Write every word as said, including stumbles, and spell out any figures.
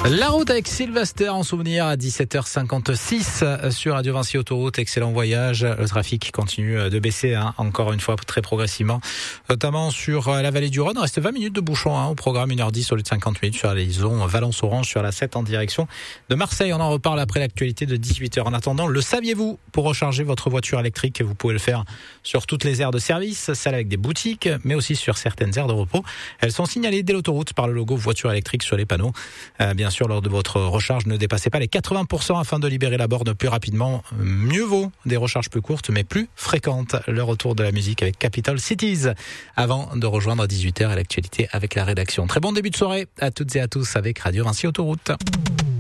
La route avec Sylvester en souvenir à dix-sept heures cinquante-six sur Radio Vinci Autoroute. Excellent voyage. Le trafic continue de baisser, hein, encore une fois très progressivement, notamment sur la vallée du Rhône. Reste vingt minutes de bouchon, hein, au programme une heure dix au lieu de cinquante minutes sur la liaison Valence-Orange sur la sept en direction de Marseille. On en reparle après l'actualité de dix-huit heures. En attendant, le saviez-vous? Pour recharger votre voiture électrique, vous pouvez le faire sur toutes les aires de service, celles avec des boutiques, mais aussi sur certaines aires de repos. Elles sont signalées dès l'autoroute par le logo voiture électrique sur les panneaux. Euh, bien sûr, lors de votre recharge, ne dépassez pas les quatre-vingts pour cent afin de libérer la borne plus rapidement. Mieux vaut des recharges plus courtes mais plus fréquentes. Le retour de la musique avec Capital Cities avant de rejoindre à dix-huit heures et l'actualité avec la rédaction. Très bon début de soirée à toutes et à tous avec Radio Vinci Autoroute.